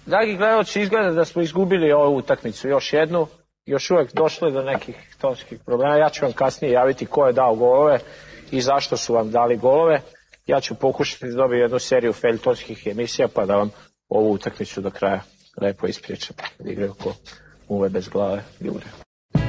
Dragi gledaoci, izgleda da smo izgubili ovu utakmicu još jednu. Još uvek došlo do nekih tonskih problema. Ja ću vam kasnije javiti ko je dao golove i zašto su vam dali golove. Ja ću pokušati da dobijem jednu seriju feljtonskih emisija pa da vam ovu utakmicu do kraja lepo ispričam. Igraju ko muve bez glave, ljude.